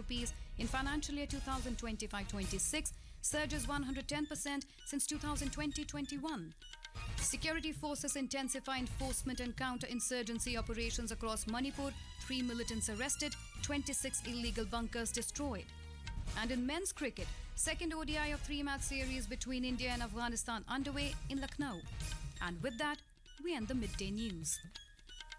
rupees in financial year 2025-26, surges 110% since 2020-21. Security forces intensify enforcement and counter-insurgency operations across Manipur. 3 militants arrested, 26 illegal bunkers destroyed. And in men's cricket, second ODI of 3-match series between India and Afghanistan underway in Lucknow. And with that, we end the midday news.